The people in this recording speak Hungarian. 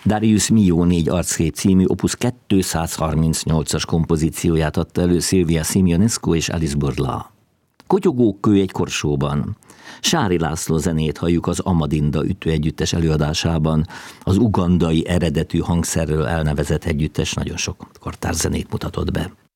Darius Milhaud 4 arckép című opus 238-as kompozícióját adta elő Silvia Simeonescu és Alice Burla. Kotyogókő egy korsóban. Sári László zenét halljuk az Amadinda ütőegyüttes előadásában. Az ugandai eredetű hangszerről elnevezett együttes nagyon sok kortárs zenét mutatott be.